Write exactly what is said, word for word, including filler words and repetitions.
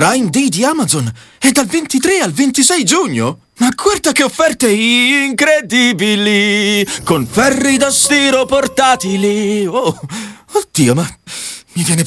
Prime Day di Amazon è dal ventitré al ventisei giugno. Ma guarda che offerte incredibili! Con ferri da stiro portatili. Oh, oddio, ma mi viene